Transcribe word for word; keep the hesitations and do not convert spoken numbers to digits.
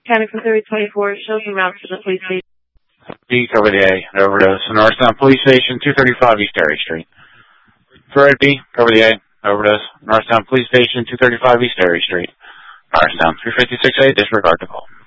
County for three twenty-four, shows en route to the police station. B, cover the A, an overdose. Norristown Police Station, two thirty-five East Erie Street. Fred B, cover the A, overdose. Norristown Police Station, two thirty-five East Erie Street. Norristown, three fifty-six A, disregard the call.